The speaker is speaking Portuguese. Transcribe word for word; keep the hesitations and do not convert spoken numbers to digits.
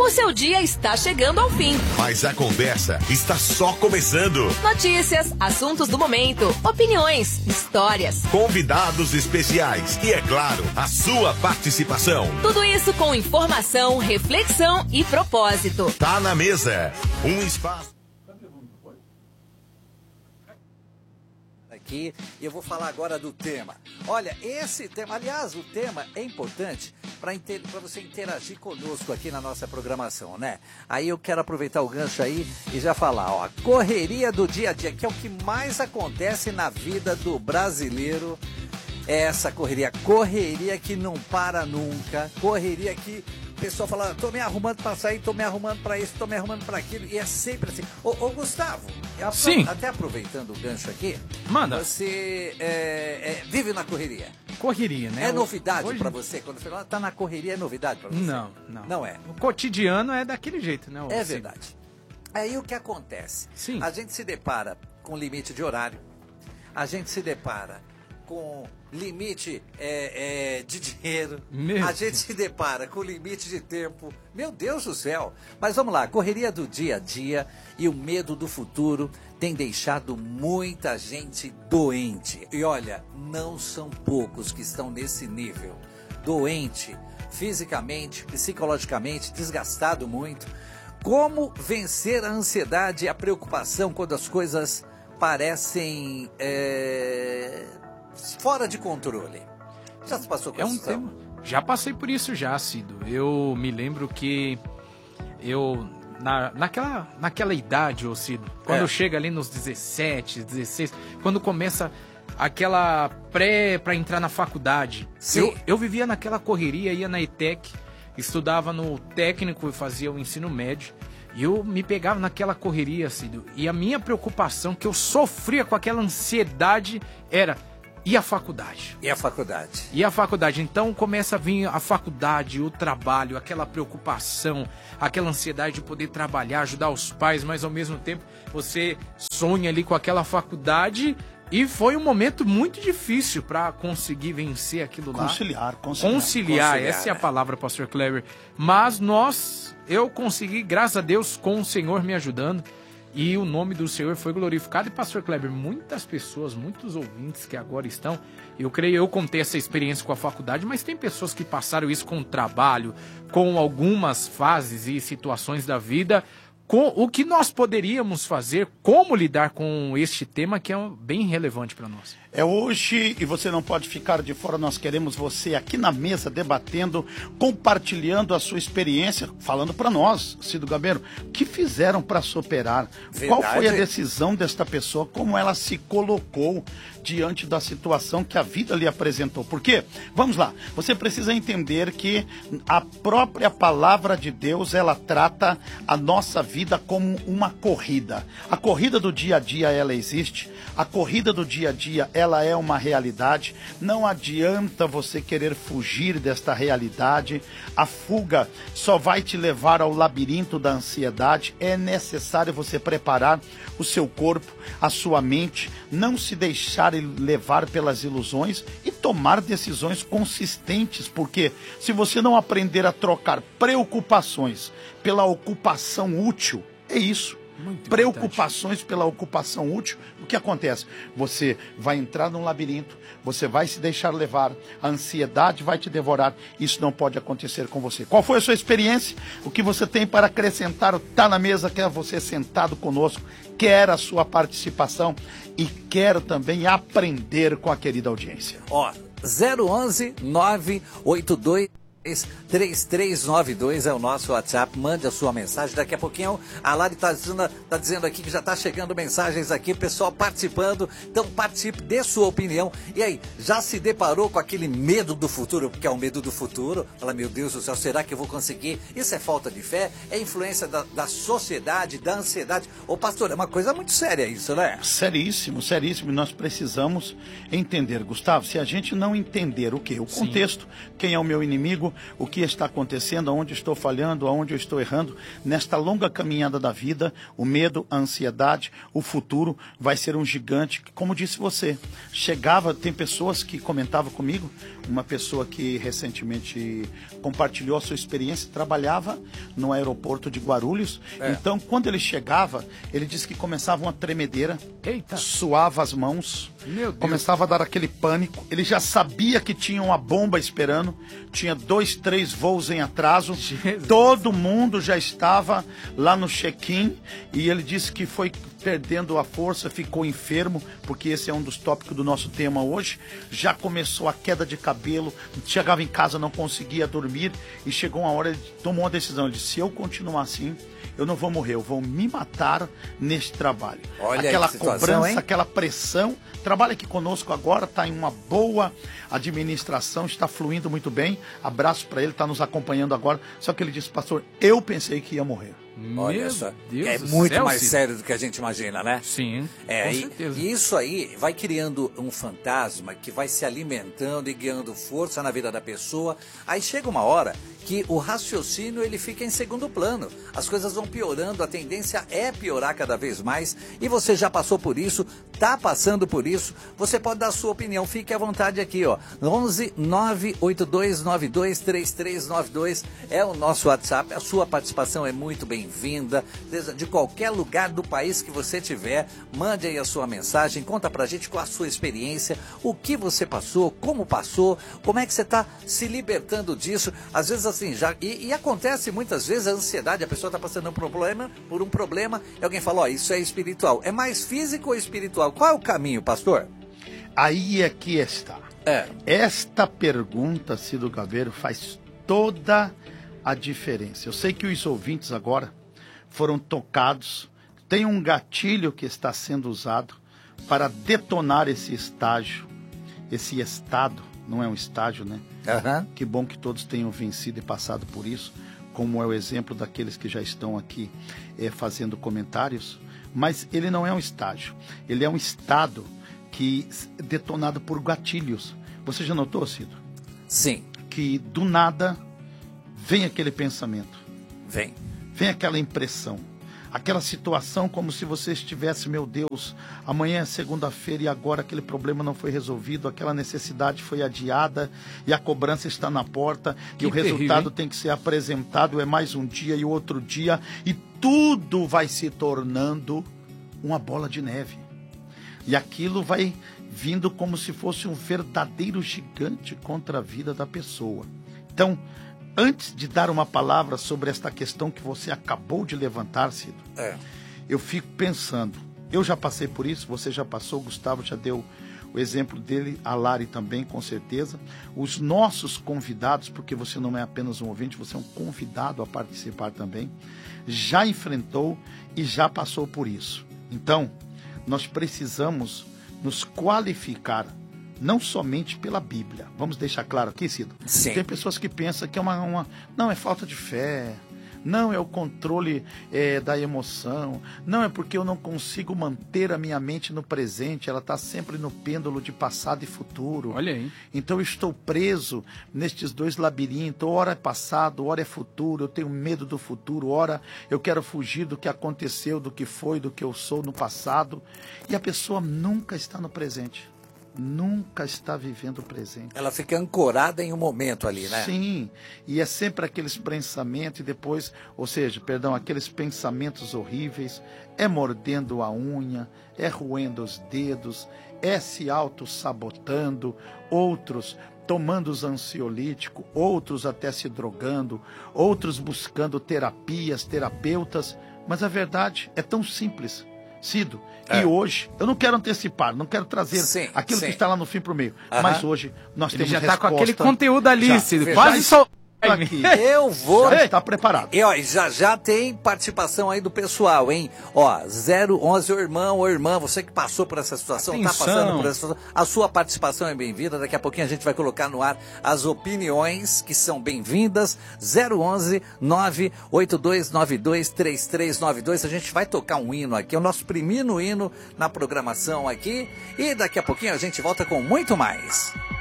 O seu dia está chegando ao fim. Mas a conversa está só começando. Notícias, assuntos do momento, opiniões, histórias, convidados especiais e, é claro, a sua participação. Tudo isso com informação, reflexão e propósito. Tá na mesa. Um espaço. Aqui, eu vou falar agora do tema. Olha, esse tema, aliás, o tema é importante para inter... você interagir conosco aqui na nossa programação, né? Aí eu quero aproveitar o gancho aí e já falar, ó, a correria do dia a dia, que é o que mais acontece na vida do brasileiro. É essa correria, correria que não para nunca, correria que o pessoal fala, tô me arrumando para sair, tô me arrumando para isso, tô me arrumando para aquilo, e é sempre assim. Ô, ô Gustavo, Sim. até aproveitando o gancho aqui, manda. Você é, é, vive na correria. Correria, né? É novidade Hoje... para você? Quando você fala, tá na correria, é novidade para você? Não, não. Não é. O cotidiano é daquele jeito, né? É verdade. Aí o que acontece? Sim. A gente se depara com limite de horário, a gente se depara com limite é, é, de dinheiro, Meu a gente se depara com limite de tempo. Meu Deus do céu! Mas vamos lá, a correria do dia a dia e o medo do futuro tem deixado muita gente doente. E olha, não são poucos que estão nesse nível. Doente, fisicamente, psicologicamente, desgastado muito. Como vencer a ansiedade e a preocupação quando as coisas parecem é, fora de controle? Já se passou com é um isso? tema. Já passei por isso já, Cido. Eu me lembro que eu na, naquela, naquela idade, ô Cido, quando É. chega ali nos dezessete, dezesseis, quando começa aquela pré para entrar na faculdade, Sim. eu, eu vivia naquela correria, ia na E T E C, estudava no técnico e fazia o ensino médio. E eu me pegava naquela correria, Cido. E a minha preocupação, que eu sofria com aquela ansiedade, era... E a faculdade? E a faculdade? E a faculdade? Então começa a vir a faculdade, o trabalho, aquela preocupação, aquela ansiedade de poder trabalhar, ajudar os pais, mas ao mesmo tempo você sonha ali com aquela faculdade. E foi um momento muito difícil para conseguir vencer aquilo lá. Conciliar, conciliar. Conciliar, Conciliar, essa é a né? palavra, pastor Kleber. Mas nós, eu consegui, graças a Deus, com o Senhor me ajudando. E o nome do Senhor foi glorificado. E, pastor Kleber, muitas pessoas, muitos ouvintes que agora estão... Eu creio, eu contei essa experiência com a faculdade, mas tem pessoas que passaram isso com o trabalho, com algumas fases e situações da vida... Com o que nós poderíamos fazer, como lidar com este tema que é bem relevante para nós. É hoje e você não pode ficar de fora, nós queremos você aqui na mesa debatendo, compartilhando a sua experiência, falando para nós, Cido Gabeiro, o que fizeram para superar, Verdade. Qual foi a decisão desta pessoa, como ela se colocou diante da situação que a vida lhe apresentou. Por quê? Vamos lá, você precisa entender que a própria palavra de Deus, ela trata a nossa vida como uma corrida. A corrida do dia a dia, ela existe, a corrida do dia a dia, ela é uma realidade. Não adianta você querer fugir desta realidade. A fuga só vai te levar ao labirinto da ansiedade. É necessário você preparar o seu corpo, a sua mente, não se deixar levar pelas ilusões e tomar decisões consistentes, porque se você não aprender a trocar preocupações pela ocupação útil, é isso. Muito Preocupações importante. Pela ocupação útil, o que acontece? Você vai entrar num labirinto, você vai se deixar levar, a ansiedade vai te devorar, isso não pode acontecer com você. Qual foi a sua experiência? O que você tem para acrescentar? Está na mesa, quer você sentado conosco, quer a sua participação e quer também aprender com a querida audiência. Ó, zero onze nove oito dois três três nove dois é o nosso WhatsApp, mande a sua mensagem. Daqui a pouquinho a Lari está dizendo, tá dizendo aqui que já está chegando mensagens aqui, pessoal participando, então participe, dê sua opinião. E aí, já se deparou com aquele medo do futuro, porque é o medo do futuro? Fala, meu Deus do céu, será que eu vou conseguir? Isso é falta de fé? É influência da, da sociedade, da ansiedade? Ô pastor, é uma coisa muito séria isso, né? Seríssimo, seríssimo, e nós precisamos entender, Gustavo, se a gente não entender o quê? O contexto, Sim. Quem é o meu inimigo, o que está acontecendo, aonde estou falhando, aonde eu estou errando. Nesta longa caminhada da vida, o medo, a ansiedade, o futuro vai ser um gigante. Como disse você, chegava, tem pessoas que comentavam comigo, uma pessoa que recentemente compartilhou a sua experiência, trabalhava no aeroporto de Guarulhos. É. Então, quando ele chegava, ele disse que começava uma tremedeira, Eita. suava as mãos, Meu Deus. começava a dar aquele pânico. Ele já sabia que tinha uma bomba esperando, tinha dois, três voos em atraso, Jesus. Todo mundo já estava lá no check-in, e ele disse que foi perdendo a força, ficou enfermo, porque esse é um dos tópicos do nosso tema hoje. Já começou a queda de cabelo, chegava em casa, não conseguia dormir, e chegou uma hora, ele tomou uma decisão, ele disse, se eu continuar assim, eu não vou morrer, eu vou me matar neste trabalho. Olha aquela situação, cobrança, hein? aquela pressão, trabalha aqui conosco agora, está em uma boa administração, está fluindo muito bem, abraço para ele, está nos acompanhando agora, só que ele disse, pastor, eu pensei que ia morrer. Olha só, Deus é do muito céu, mais Cid. sério do que a gente imagina, né? Sim, é, com e, certeza. E isso aí vai criando um fantasma que vai se alimentando e ganhando força na vida da pessoa. Aí chega uma hora que o raciocínio ele fica em segundo plano. As coisas vão piorando, a tendência é piorar cada vez mais. E você já passou por isso, tá passando por isso. Você pode dar a sua opinião, fique à vontade aqui, ó. onze nove oito dois nove dois três três nove dois é o nosso WhatsApp. A sua participação é muito bem-vinda. De qualquer lugar do país que você tiver, mande aí a sua mensagem, conta pra gente qual a sua experiência, o que você passou, como passou, como é que você tá se libertando disso. Às vezes assim, já, e, e acontece muitas vezes a ansiedade, a pessoa tá passando por um problema, por um problema, e alguém fala, ó, isso é espiritual. É mais físico ou espiritual? Qual é o caminho, pastor? Aí é que está. É. Esta pergunta, Cido Gabeiro, faz toda a diferença. Eu sei que os ouvintes agora foram tocados, tem um gatilho que está sendo usado para detonar esse estágio, esse estado, não é um estágio, né? Uhum. Que bom que todos tenham vencido e passado por isso, como é o exemplo daqueles que já estão aqui é, fazendo comentários, mas ele não é um estágio, ele é um estado que detonado por gatilhos. Você já notou, Cido? Sim. Que do nada vem aquele pensamento. Vem. Vem aquela impressão, aquela situação como se você estivesse, meu Deus, amanhã é segunda-feira e agora aquele problema não foi resolvido, aquela necessidade foi adiada e a cobrança está na porta Que e o terrível, resultado hein? tem que ser apresentado, é mais um dia e outro dia e tudo vai se tornando uma bola de neve. E aquilo vai vindo como se fosse um verdadeiro gigante contra a vida da pessoa. Então, antes de dar uma palavra sobre esta questão que você acabou de levantar, Cido, É. eu fico pensando, eu já passei por isso, você já passou, o Gustavo já deu o exemplo dele, a Lari também, com certeza. Os nossos convidados, porque você não é apenas um ouvinte, você é um convidado a participar também, já enfrentou e já passou por isso. Então, nós precisamos nos qualificar não somente pela Bíblia. Vamos deixar claro aqui, Cido? Sim. Tem pessoas que pensam que é uma, uma... Não, é falta de fé. Não é o controle é, da emoção. Não é porque eu não consigo manter a minha mente no presente. Ela está sempre no pêndulo de passado e futuro. Olha aí. Então eu estou preso nestes dois labirintos. Ora é passado, ora é futuro. Eu tenho medo do futuro. Ora eu quero fugir do que aconteceu, do que foi, do que eu sou no passado. E a pessoa nunca está no presente. Nunca está vivendo o presente. Ela fica ancorada em um momento ali, né? Sim, e é sempre aqueles pensamentos e depois, ou seja, perdão, aqueles pensamentos horríveis, é mordendo a unha, é roendo os dedos, é se auto-sabotando, outros tomando os ansiolíticos, outros até se drogando, outros buscando terapias, terapeutas, mas a verdade é tão simples. Cido, é. E hoje, eu não quero antecipar, não quero trazer sim, aquilo sim. que está lá no fim para o meio, uh-huh. mas hoje nós Ele temos já resposta. está com aquele conteúdo ali, já, Cido, já quase só... aqui. Eu vou... Já está preparado. E ó, já, já tem participação aí do pessoal, hein? Ó, zero onze, ô irmão, ô irmã, você que passou por essa situação, Atenção. tá passando por essa situação, a sua participação é bem-vinda. Daqui a pouquinho a gente vai colocar no ar as opiniões que são bem-vindas. zero onze, nove oito dois nove dois três três nove dois. A gente vai tocar um hino aqui, é o nosso primeiro hino na programação aqui. E daqui a pouquinho a gente volta com muito mais.